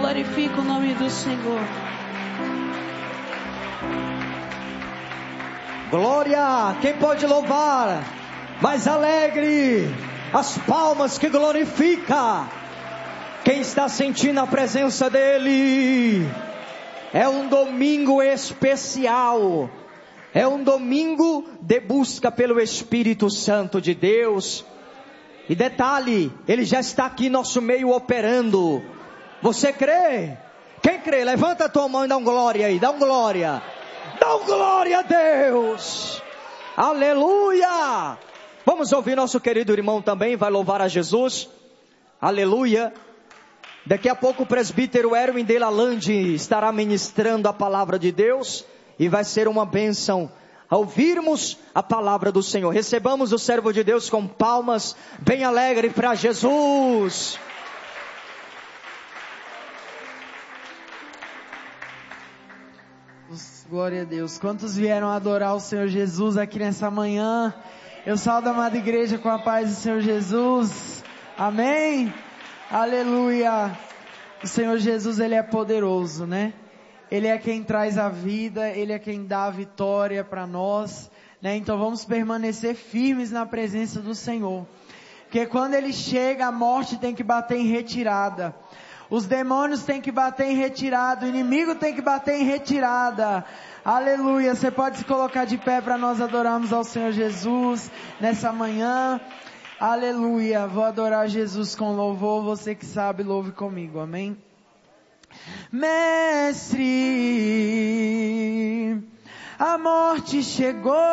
Glorifica o nome do Senhor. Glória! Quem pode louvar? Mais alegre! As palmas que glorifica. Quem está sentindo a presença dEle? É um domingo especial. É um domingo de busca pelo Espírito Santo de Deus. E detalhe, Ele já está aqui em nosso meio operando. Você crê? Quem crê? Levanta a tua mão e dá um glória aí. Dá um glória. Dá um glória a Deus. Aleluia. Vamos ouvir nosso querido irmão também. Vai louvar a Jesus. Aleluia. Daqui a pouco o presbítero Erwin de Lalande estará ministrando a palavra de Deus. E vai ser uma bênção a ouvirmos a palavra do Senhor. Recebamos o servo de Deus com palmas bem alegre para Jesus. Glória a Deus. Quantos vieram adorar o Senhor Jesus aqui nessa manhã? Eu saúdo a amada igreja com a paz do Senhor Jesus. Amém? Aleluia. O Senhor Jesus, Ele é poderoso, né? Ele é quem traz a vida, Ele é quem dá a vitória para nós, né? Então vamos permanecer firmes na presença do Senhor. Porque quando Ele chega, a morte tem que bater em retirada. Os demônios têm que bater em retirada, o inimigo tem que bater em retirada. Aleluia. Você pode se colocar de pé para nós adorarmos ao Senhor Jesus nessa manhã. Aleluia. Vou adorar Jesus com louvor. Você que sabe, louve comigo. Amém. Mestre, a morte chegou.